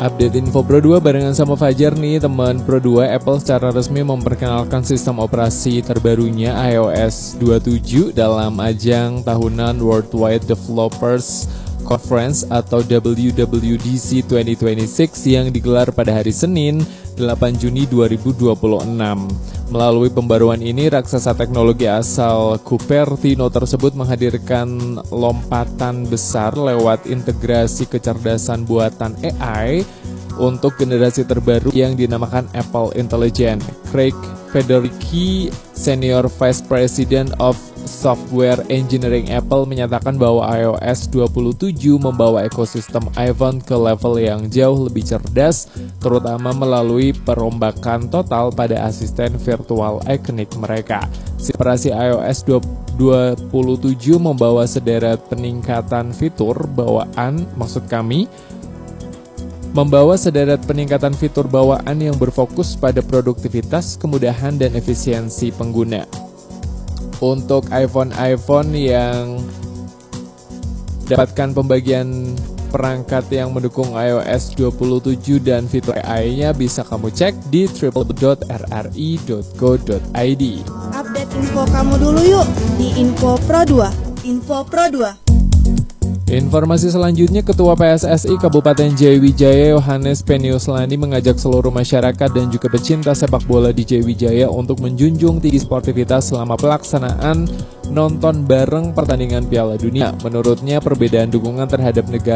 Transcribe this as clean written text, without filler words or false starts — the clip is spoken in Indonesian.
Update info Pro 2 barengan sama Fajar nih teman Pro 2. Apple secara resmi memperkenalkan sistem operasi terbarunya iOS 27 dalam ajang tahunan Worldwide Developers Conference atau WWDC 2026 yang digelar pada hari Senin 8 Juni 2026. Melalui pembaruan ini, raksasa teknologi asal Cupertino tersebut menghadirkan lompatan besar lewat integrasi kecerdasan buatan AI untuk generasi terbaru yang dinamakan Apple Intelligence. Craig Federighi, Senior Vice President of Software Engineering Apple, menyatakan bahwa iOS 27 membawa ekosistem iPhone ke level yang jauh lebih cerdas, terutama melalui perombakan total pada asisten virtual ikonik mereka. Operasi iOS 27 membawa sederet peningkatan fitur bawaan yang berfokus pada produktivitas, kemudahan, dan efisiensi pengguna. Untuk iPhone yang dapatkan pembagian perangkat yang mendukung iOS 27 dan fitur AI-nya bisa kamu cek di www.rri.co.id. Update info kamu dulu yuk di Info Pro 2. Info Pro 2. Informasi selanjutnya, Ketua PSSI Kabupaten Jayawijaya Yohanes Peniuslani mengajak seluruh masyarakat dan juga pecinta sepak bola di Jayawijaya untuk menjunjung tinggi sportivitas selama pelaksanaan nonton bareng pertandingan Piala Dunia. Menurutnya, perbedaan dukungan terhadap negara